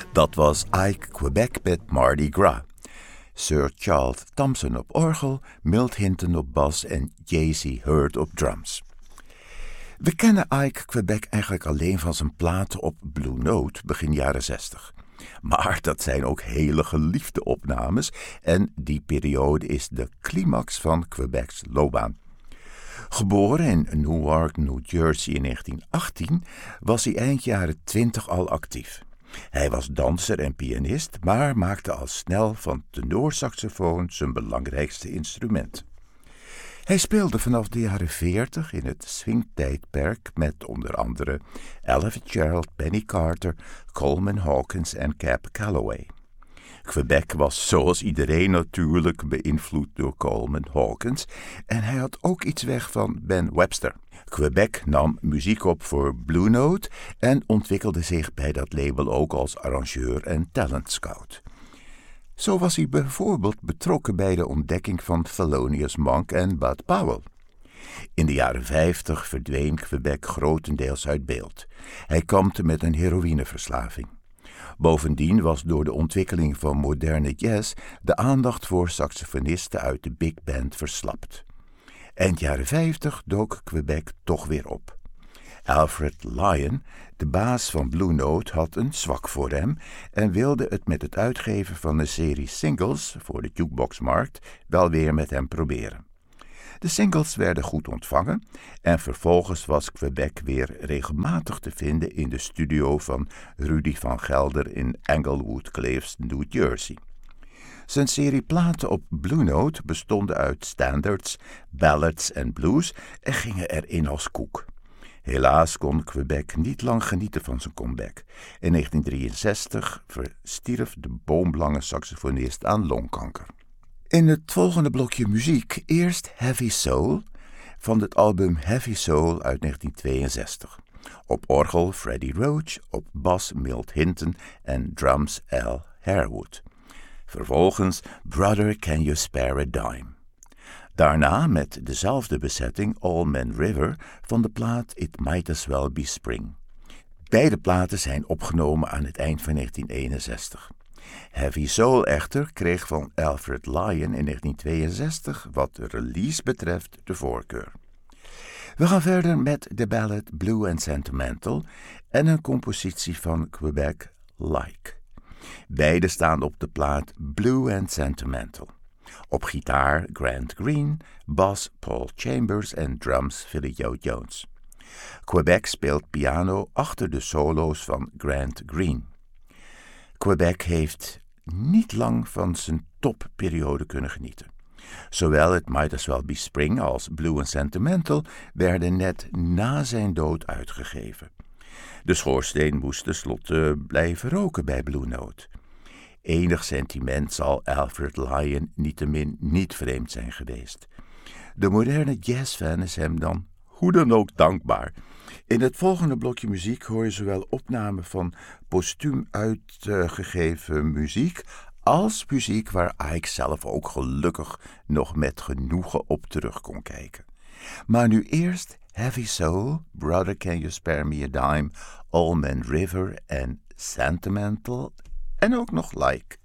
Dat was Ike Quebec met Mardi Gras. Sir Charles Thompson op orgel, Milt Hinton op bas en J.C. Hurd op drums. We kennen Ike Quebec eigenlijk alleen van zijn platen op Blue Note begin jaren 60. Maar dat zijn ook hele geliefde opnames en die periode is de climax van Quebec's loopbaan. Geboren in Newark, New Jersey in 1918 was hij eind jaren 20 al actief. Hij was danser en pianist, maar maakte al snel van tenorsaxofoon zijn belangrijkste instrument. Hij speelde vanaf de jaren 40 in het swingtijdperk met onder andere Ella Fitzgerald, Benny Carter, Coleman Hawkins en Cab Calloway. Quebec was zoals iedereen natuurlijk beïnvloed door Coleman Hawkins en hij had ook iets weg van Ben Webster. Quebec nam muziek op voor Blue Note en ontwikkelde zich bij dat label ook als arrangeur en talent scout. Zo was hij bijvoorbeeld betrokken bij de ontdekking van Thelonious Monk en Bud Powell. In de jaren 50 verdween Quebec grotendeels uit beeld. Hij kampte met een heroïneverslaving. Bovendien was door de ontwikkeling van moderne jazz de aandacht voor saxofonisten uit de big band verslapt. Eind jaren 50 dook Quebec toch weer op. Alfred Lyon, de baas van Blue Note, had een zwak voor hem en wilde het met het uitgeven van een serie singles voor de jukeboxmarkt wel weer met hem proberen. De singles werden goed ontvangen en vervolgens was Quebec weer regelmatig te vinden in de studio van Rudy van Gelder in Englewood Cliffs, New Jersey. Zijn serie platen op Blue Note bestonden uit standards, ballads en blues en gingen erin als koek. Helaas kon Quebec niet lang genieten van zijn comeback. In 1963 verstierf de boomlange saxofonist aan longkanker. In het volgende blokje muziek eerst Heavy Soul van het album Heavy Soul uit 1962. Op orgel Freddie Roach, op bas Milt Hinton en drums Al Harewood. Vervolgens Brother Can You Spare a Dime. Daarna met dezelfde bezetting All Man River van de plaat It Might As Well Be Spring. Beide platen zijn opgenomen aan het eind van 1961. Heavy Soul echter kreeg van Alfred Lyon in 1962 wat de release betreft de voorkeur. We gaan verder met de ballad Blue and Sentimental en een compositie van Quebec, Like. Beide staan op de plaat Blue and Sentimental. Op gitaar Grant Green, bas Paul Chambers en drums Philly Joe Jones. Quebec speelt piano achter de solo's van Grant Green. Quebec heeft niet lang van zijn topperiode kunnen genieten. Zowel It Might As Well Be Spring als Blue and Sentimental werden net na zijn dood uitgegeven. De schoorsteen moest tenslotte blijven roken bij Blue Note. Enig sentiment zal Alfred Lyon niettemin niet vreemd zijn geweest. De moderne jazzfan is hem dan hoe dan ook dankbaar. In het volgende blokje muziek hoor je zowel opnamen van postuum uitgegeven muziek als muziek waar Ike zelf ook gelukkig nog met genoegen op terug kon kijken. Maar nu eerst Heavy Soul, Brother Can You Spare Me a Dime, All Man River en Sentimental en ook nog Like.